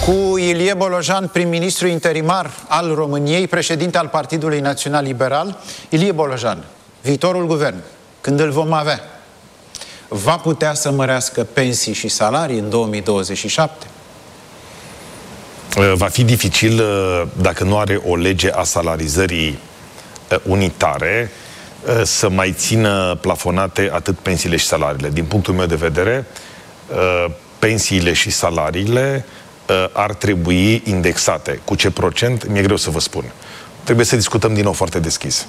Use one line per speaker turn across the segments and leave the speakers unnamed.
Cu Ilie Bolojan, prim-ministru interimar al României, președinte al Partidului Național Liberal. Ilie Bolojan, viitorul guvern, când îl vom avea, va putea să mărească pensii și salarii în 2027?
Va fi dificil dacă nu are o lege a salarizării unitare să mai țină plafonate atât pensiile și salariile. Din punctul meu de vedere, pensiile și salariile ar trebui indexate. Cu ce procent? Mi-e greu să vă spun. Trebuie să discutăm din nou foarte deschis.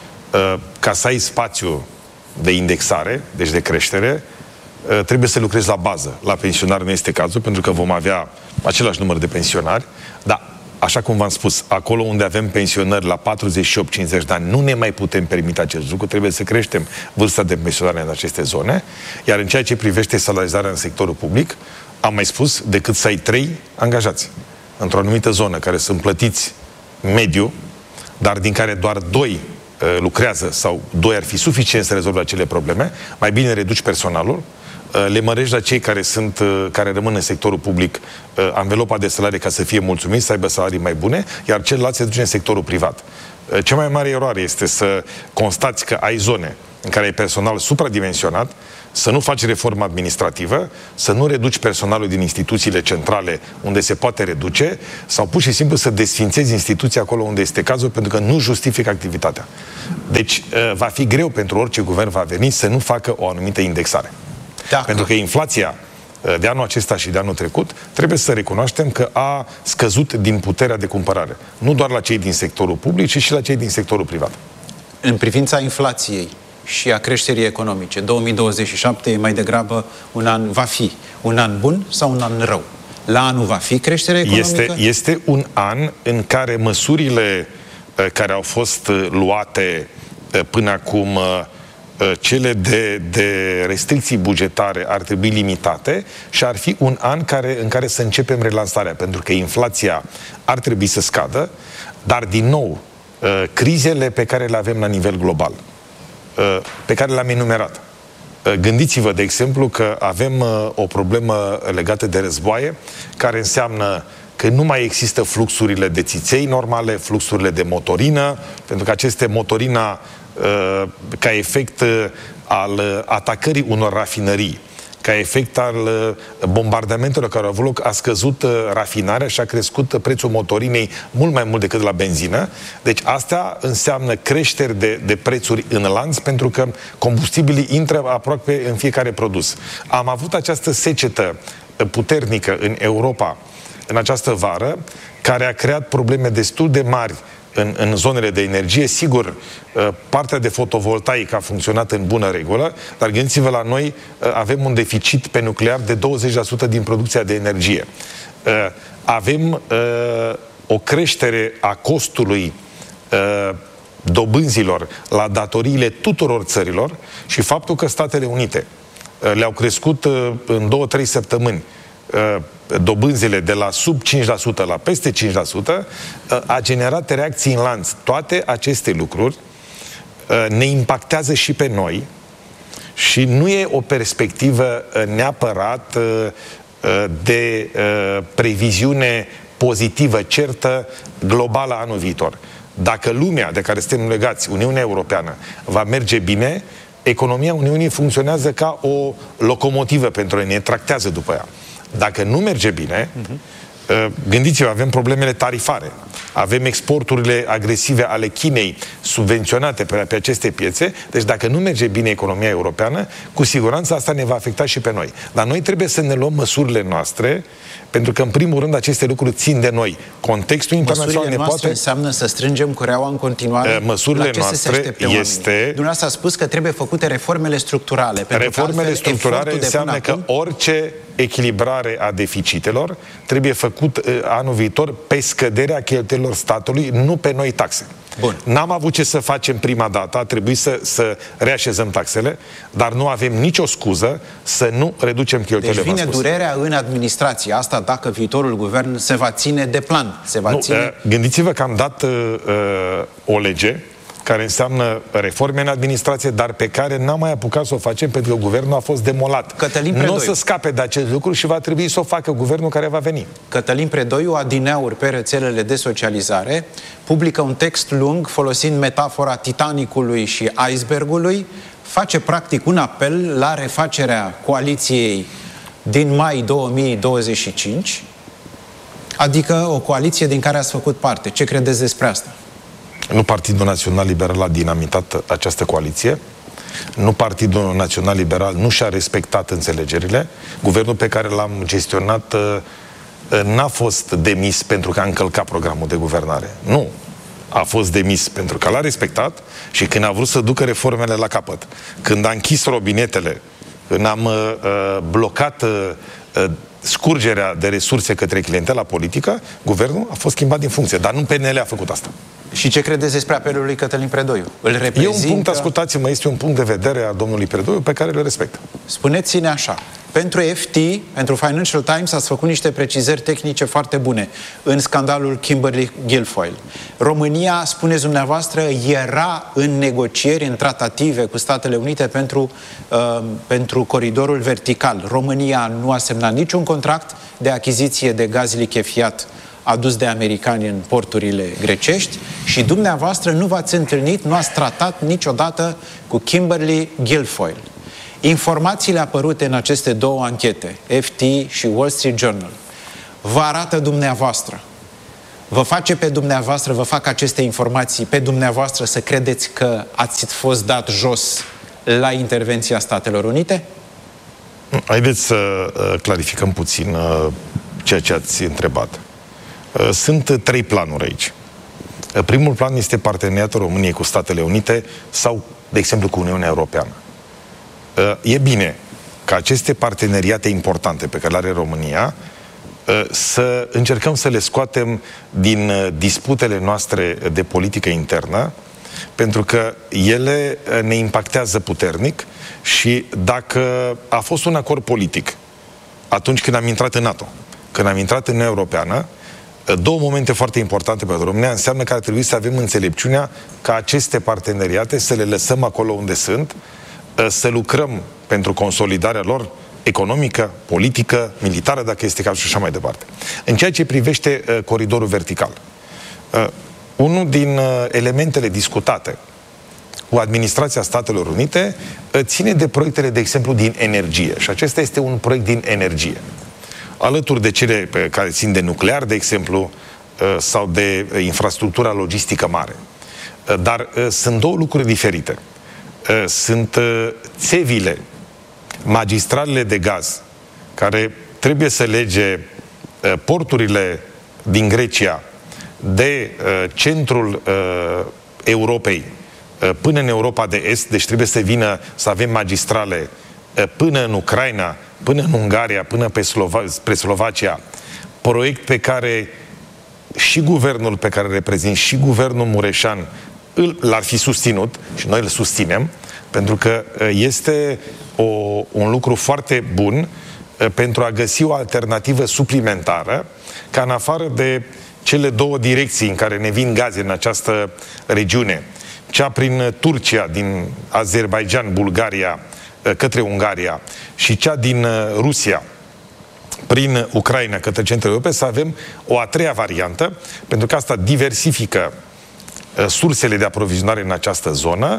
Ca să ai spațiu de indexare, deci de creștere, trebuie să lucrezi la bază. La pensionari nu este cazul, pentru că vom avea același număr de pensionari, dar, așa cum v-am spus, acolo unde avem pensionări la 48-50 de ani, nu ne mai putem permite acest lucru, trebuie să creștem vârsta de pensionare în aceste zone, iar în ceea ce privește salarizarea în sectorul public, am mai spus, decât să ai 3 angajați într-o anumită zonă care sunt plătiți mediu, dar din care doar 2 lucrează sau 2 ar fi suficient să rezolve acele probleme, mai bine reduci personalul, le mărești la cei care rămân în sectorul public anvelopa de salarii ca să fie mulțumiți, să aibă salarii mai bune, iar celălalt se duce în sectorul privat. Cea mai mare eroare este să constați că ai zone în care ai personal supradimensionat, să nu faci reformă administrativă, să nu reduci personalul din instituțiile centrale unde se poate reduce, sau pur și simplu să desfințezi instituția acolo unde este cazul, pentru că nu justifică activitatea. Deci va fi greu pentru orice guvern va veni să nu facă o anumită indexare. Pentru că inflația de anul acesta și de anul trecut, trebuie să recunoaștem că a scăzut din puterea de cumpărare. Nu doar la cei din sectorul public, ci și la cei din sectorul privat.
În privința inflației și a creșterii economice, 2027 e mai degrabă va fi un an bun sau un an rău? La anul va fi creștere economică?
Este un an în care măsurile care au fost luate până acum, cele de restricții bugetare, ar trebui limitate și ar fi un an în care să începem relansarea, pentru că inflația ar trebui să scadă, dar din nou, crizele pe care le avem la nivel global, pe care le-am enumerat. Gândiți-vă, de exemplu, că avem o problemă legată de războaie, care înseamnă că nu mai există fluxurile de țiței normale, fluxurile de motorină, pentru că aceste motorina, ca efect al atacării unor rafinării, ca efect al bombardamentelor care au avut loc, a scăzut rafinarea și a crescut prețul motorinei mult mai mult decât la benzină. Deci asta înseamnă creșteri de prețuri în lanț, pentru că combustibilii intră aproape în fiecare produs. Am avut această secetă puternică în Europa în această vară, care a creat probleme destul de mari în zonele de energie. Sigur, partea de fotovoltaic a funcționat în bună regulă, dar gândiți-vă, la noi avem un deficit pe nuclear de 20% din producția de energie. Avem o creștere a costului dobânzilor la datoriile tuturor țărilor și faptul că Statele Unite le-au crescut în 2-3 săptămâni dobânzile de la sub 5% la peste 5%, a generat reacții în lanț. Toate aceste lucruri ne impactează și pe noi și nu e o perspectivă neapărat de previziune pozitivă, certă, globală anul viitor. Dacă lumea de care suntem legați, Uniunea Europeană, va merge bine, economia Uniunii funcționează ca o locomotivă pentru noi, ne tractează după ea. Dacă nu merge bine, gândiți-vă, avem problemele tarifare, avem exporturile agresive ale Chinei subvenționate pe aceste piețe, deci dacă nu merge bine economia europeană, cu siguranță asta ne va afecta și pe noi. Dar noi trebuie să ne luăm măsurile noastre, pentru că în primul rând aceste lucruri țin de noi. Contextul internațional ne poate...
înseamnă să strângem cureaua în continuare?
Măsurile noastre este...
Dumneavoastră a spus că trebuie făcute reformele structurale.
Reformele structurale înseamnă că orice echilibrare a deficitelor trebuie făcut anul viitor pe scăderea cheltuielilor statului, nu pe noi taxe.
Bun.
N-am avut ce să facem prima dată, a trebuit să reașezăm taxele, dar nu avem nicio scuză să nu reducem cheltuielile.
Deci vine durerea în administrație. Asta dacă viitorul guvern se va ține de plan.
Gândiți-vă că am dat o lege care înseamnă reforme în administrație, dar pe care n-am mai apucat să o facem pentru că guvernul a fost demolat.
Cătălin Predoiu.
Nu o să scape de acest lucru și va trebui să o facă guvernul care va veni.
Cătălin Predoiu, adineauri pe rețelele de socializare, publică un text lung folosind metafora Titanicului și icebergului, face practic un apel la refacerea coaliției din mai 2025, adică o coaliție din care ați făcut parte. Ce credeți despre asta?
Nu Partidul Național Liberal a dinamitat această coaliție, nu Partidul Național Liberal nu și-a respectat înțelegerile. Guvernul pe care l-am gestionat n-a fost demis pentru că a încălcat programul de guvernare. Nu. A fost demis pentru că l-a respectat și când a vrut să ducă reformele la capăt, când a închis robinetele, când am blocat scurgerea de resurse către clientela politică, guvernul a fost schimbat din funcție. Dar nu PNL a făcut asta.
Și ce credeți despre apelul lui Cătălin Predoiu? Îl reprezintă...
E un punct, ascultați-mă, este un punct de vedere a domnului Predoiu pe care îl respect.
Spuneți-ne așa. Pentru FT, pentru Financial Times, ați făcut niște precizări tehnice foarte bune în scandalul Kimberly Guilfoyle. România, spuneți dumneavoastră, era în negocieri, în tratative cu Statele Unite pentru coridorul vertical. România nu a semnat niciun contract de achiziție de gaz lichefiat adus de americani în porturile grecești și dumneavoastră nu v-ați întâlnit, nu ați tratat niciodată cu Kimberly Guilfoyle. Informațiile apărute în aceste două anchete, FT și Wall Street Journal, vă arată dumneavoastră, vă face pe dumneavoastră, vă fac aceste informații pe dumneavoastră să credeți că ați fost dat jos la intervenția Statelor Unite?
Haideți să clarificăm puțin ceea ce ați întrebat. Sunt trei planuri aici. Primul plan este parteneriatul României cu Statele Unite sau, de exemplu, cu Uniunea Europeană. E bine ca aceste parteneriate importante pe care le are România să încercăm să le scoatem din disputele noastre de politică internă, pentru că ele ne impactează puternic și dacă a fost un acord politic atunci când am intrat în NATO, când am intrat în Uniunea Europeană, două momente foarte importante pentru România înseamnă că ar trebui să avem înțelepciunea ca aceste parteneriate să le lăsăm acolo unde sunt, să lucrăm pentru consolidarea lor economică, politică, militară, dacă este cazul și așa mai departe. În ceea ce privește coridorul vertical, unul din elementele discutate cu administrația Statelor Unite ține de proiectele, de exemplu, din energie. Și acesta este un proiect din energie. Alături de cele care țin de nuclear, de exemplu, sau de infrastructura logistică mare. Dar sunt două lucruri diferite. Sunt țevile, magistralele de gaz, care trebuie să lege porturile din Grecia de centrul Europei până în Europa de Est, deci trebuie să vină, să avem magistrale până în Ucraina, până în Ungaria, până spre Slovacia, proiect pe care și guvernul pe care îl reprezint, și guvernul Mureșan l-ar fi susținut și noi îl susținem, pentru că este un lucru foarte bun pentru a găsi o alternativă suplimentară, ca în afară de cele două direcții în care ne vin gaze în această regiune, cea prin Turcia, din Azerbaijan, Bulgaria, către Ungaria, și cea din Rusia prin Ucraina către centrul Europei, să avem o a treia variantă, pentru că asta diversifică sursele de aprovizionare în această zonă.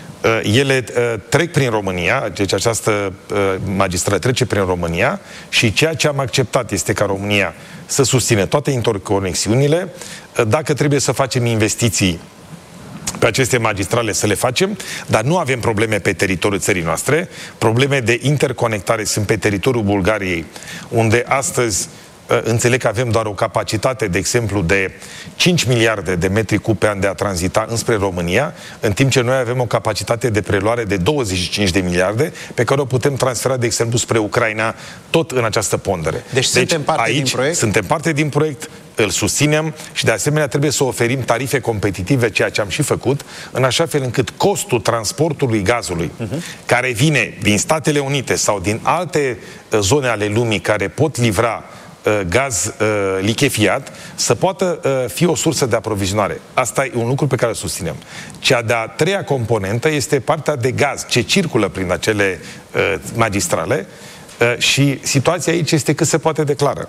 Ele trec prin România, deci această magistrală trece prin România și ceea ce am acceptat este ca România să susțină toate interconexiunile. Dacă trebuie să facem investiții pe aceste magistrale, să le facem, dar nu avem probleme pe teritoriul țării noastre. Probleme de interconectare sunt pe teritoriul Bulgariei, unde astăzi înțeleg că avem doar o capacitate, de exemplu, de 5 miliarde de metri cub pe an de a tranzita înspre România, în timp ce noi avem o capacitate de preluare de 25 de miliarde, pe care o putem transfera, de exemplu, spre Ucraina, tot în această pondere.
Deci suntem parte din proiect?
Suntem parte din proiect, îl susținem și, de asemenea, trebuie să oferim tarife competitive, ceea ce am și făcut, în așa fel încât costul transportului gazului, care vine din Statele Unite sau din alte zone ale lumii care pot livra gaz lichefiat să poată fi o sursă de aprovizionare. Asta e un lucru pe care îl susținem. Cea de-a treia componentă este partea de gaz, ce circulă prin acele magistrale și situația aici este cât se poate declară.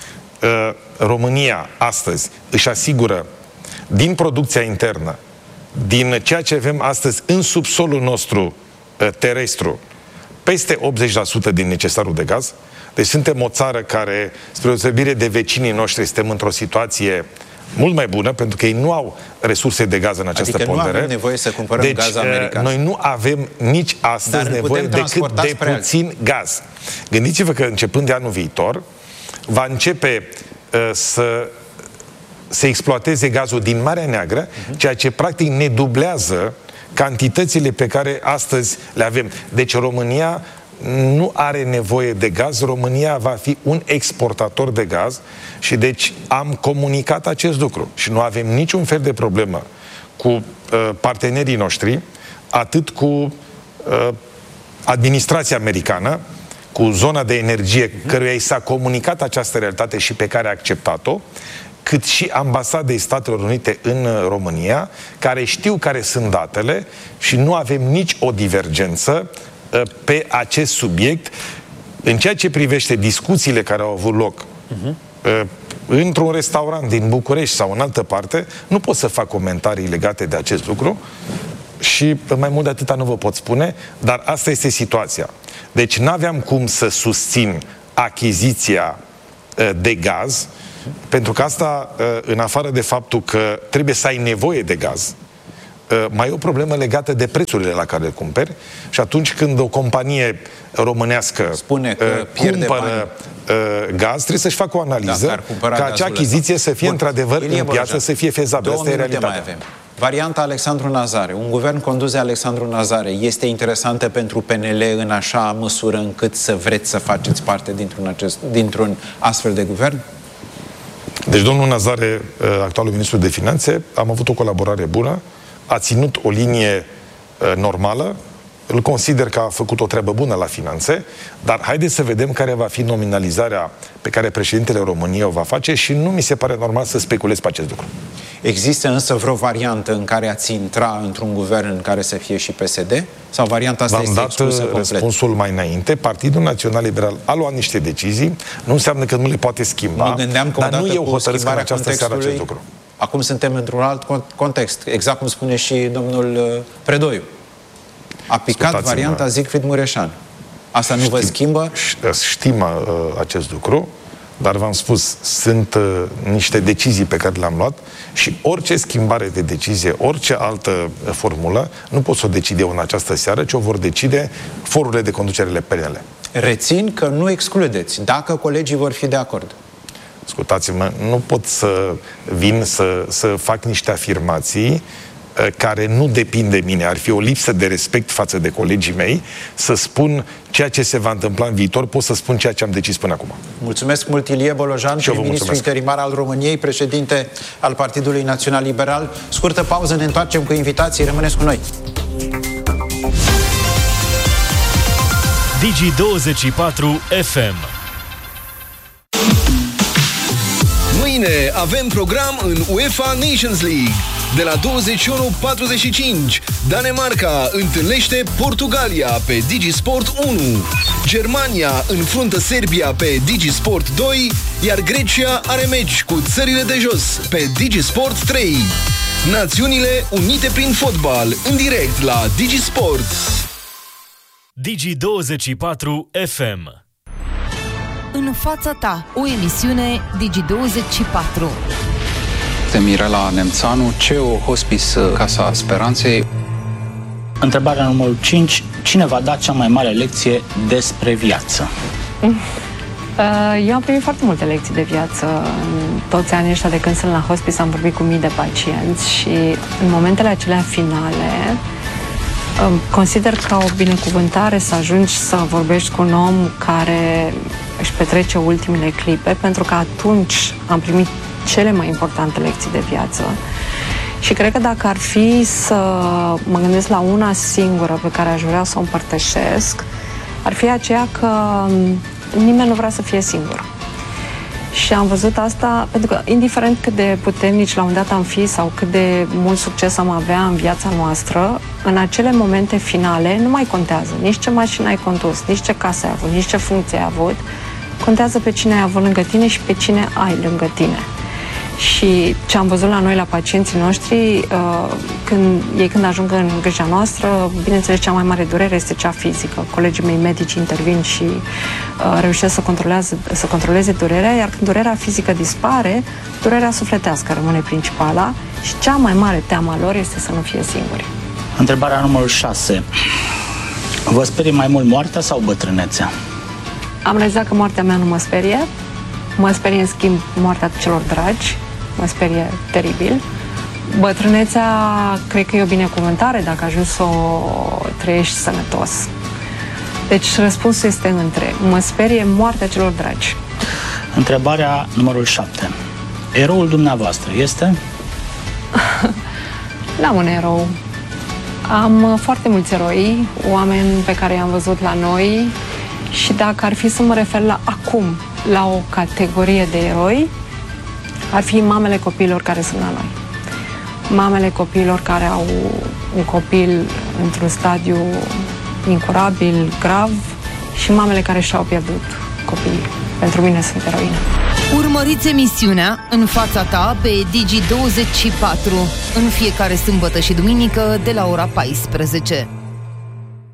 România astăzi își asigură din producția internă, din ceea ce avem astăzi în subsolul nostru terestru, peste 80% din necesarul de gaz. Deci suntem o țară care, spre deosebire de vecinii noștri, suntem într-o situație mult mai bună, pentru că ei nu au resurse de gaz în această pondere.
Adică nu avem nevoie să cumpărăm gaz american.
Noi nu avem nici astăzi nevoie decât de puțin gaz. Gândiți-vă că începând de anul viitor va începe să se exploateze gazul din Marea Neagră, ceea ce practic ne dublează cantitățile pe care astăzi le avem. Deci România nu are nevoie de gaz, România va fi un exportator de gaz și deci am comunicat acest lucru și nu avem niciun fel de problemă cu partenerii noștri, atât cu administrația americană, cu zona de energie căruia i s-a comunicat această realitate și pe care a acceptat-o, cât și ambasadei Statelor Unite în România, care știu care sunt datele și nu avem nici o divergență pe acest subiect. În ceea ce privește discuțiile care au avut loc într-un restaurant din București sau în altă parte, nu pot să fac comentarii legate de acest lucru și mai mult de atâta nu vă pot spune, dar asta este situația. Deci n-aveam cum să susțin achiziția de gaz, pentru că asta, în afară de faptul că trebuie să ai nevoie de gaz, mai e o problemă legată de prețurile la care le cumperi și atunci când o companie românească
spune că
cumpără gaz, trebuie să-și facă o analiză ca acea achiziție să fie într-adevăr în piață, să fie fezabilă. Asta e realitatea.
Varianta Alexandru Nazare, un guvern condus de Alexandru Nazare, este interesantă pentru PNL în așa măsură încât să vreți să faceți parte dintr-un astfel de guvern?
Deci domnul Nazare, actualul ministru de Finanțe, am avut o colaborare bună, a ținut o linie normală, îl consider că a făcut o treabă bună la finanțe, dar haideți să vedem care va fi nominalizarea pe care președintele României o va face și nu mi se pare normal să speculez pe acest lucru.
Există însă vreo variantă în care ați intra într-un guvern în care să fie și PSD? Sau varianta asta este exclusă complet?
V-am dat răspunsul mai înainte. Partidul Național Liberal a luat niște decizii, nu înseamnă că nu le poate schimba, dar nu eu hotărăsc în această seară acest lucru.
Acum suntem într-un alt context, exact cum spune și domnul Predoiu. A picat varianta Siegfried Mureșan. Asta nu vă schimbă?
Știm acest lucru, dar v-am spus, sunt niște decizii pe care le-am luat și orice schimbare de decizie, orice altă formulă, nu pot să o decid eu în această seară, ci o vor decide forurile de conducere ale PNL.
Rețin că nu excludeți, dacă colegii vor fi de acord.
Ascultați-mă, nu pot să vin să fac niște afirmații care nu depind de mine. Ar fi o lipsă de respect față de colegii mei să spun ceea ce se va întâmpla în viitor, pot să spun ceea ce am decis până acum. Mulțumesc mult, Ilie Bolojan, prim-ministru interimar al României, președinte al Partidului Național Liberal. Scurtă pauză, ne întoarcem cu invitații, rămâneți cu noi.
Digi24 FM.
Mâine avem program în UEFA Nations League. De la 21:45, Danemarca întâlnește Portugalia pe Digisport 1. Germania înfruntă Serbia pe Digisport 2, iar Grecia are meci cu țările de jos pe Digisport 3. Națiunile unite prin fotbal, în direct la Digisport.
Digi24 FM.
În fața ta, o emisiune Digi24.
Mirela Nemțanu, CEO Hospice Casa Speranței.
Întrebarea numărul 5. Cine va da cea mai mare lecție despre viață?
Eu am primit foarte multe lecții de viață în toți anii ăștia de când sunt la hospice, am vorbit cu mii de pacienți și în momentele acelea finale consider ca o binecuvântare să ajungi să vorbești cu un om care își petrece ultimele clipe, pentru că atunci am primit cele mai importante lecții de viață. Și cred că dacă ar fi să mă gândesc la una singură pe care aș vrea să o împărtășesc, ar fi aceea că nimeni nu vrea să fie singur. Și am văzut asta, pentru că indiferent cât de puternici la un dat am fi sau cât de mult succes am avea în viața noastră, în acele momente finale nu mai contează nici ce mașină ai condus, nici ce casă ai avut, nici ce funcție ai avut. Contează pe cine ai avut lângă tine și pe cine ai lângă tine. Și ce am văzut la noi, la pacienții noștri, când ajung în grija noastră, bineînțeles, cea mai mare durere este cea fizică. Colegii mei medici intervin și reușesc să controleze durerea, iar când durerea fizică dispare, durerea sufletească rămâne principala și cea mai mare teamă lor este să nu fie singuri.
Întrebarea numărul 6. Vă sperie mai mult moartea sau bătrânețea?
Am realizat că moartea mea nu mă sperie. Mă sperie, în schimb, moartea celor dragi. Mă sperie teribil. Bătrânețea, cred că e o binecuvântare dacă ajungi să o trăiești sănătos. Deci răspunsul este între. Mă sperie moartea celor dragi.
Întrebarea numărul 7. Eroul dumneavoastră este?
N-am un erou. Am foarte mulți eroi, oameni pe care i-am văzut la noi și dacă ar fi să mă refer la o categorie de eroi, ar fi mamele copiilor care sunt la noi. Mamele copiilor care au un copil într-un stadiu incurabil, grav și mamele care și-au pierdut copiii. Pentru mine sunt eroine.
Urmăriți emisiunea În fața ta pe Digi24 în fiecare sâmbătă și duminică de la ora 14.